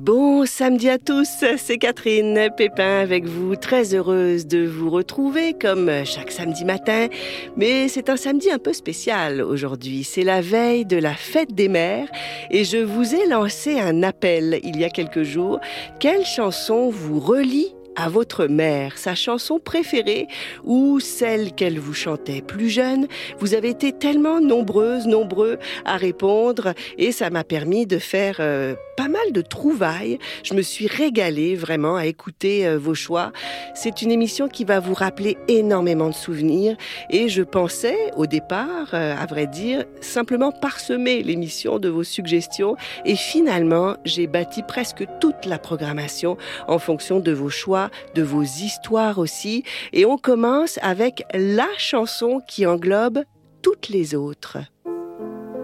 Bon samedi à tous, c'est Catherine Pépin avec vous, très heureuse de vous retrouver comme chaque samedi matin, mais c'est un samedi un peu spécial aujourd'hui, c'est la veille de la fête des mères et je vous ai lancé un appel il y a quelques jours. Quelle chanson vous relie à votre mère, sa chanson préférée ou celle qu'elle vous chantait plus jeune? Vous avez été tellement nombreux à répondre et ça m'a permis de faire pas mal de trouvailles. Je me suis régalée vraiment à écouter vos choix. C'est une émission qui va vous rappeler énormément de souvenirs et je pensais au départ, à vrai dire, simplement parsemer l'émission de vos suggestions et finalement j'ai bâti presque toute la programmation en fonction de vos choix, de vos histoires aussi. Et on commence avec la chanson qui englobe toutes les autres.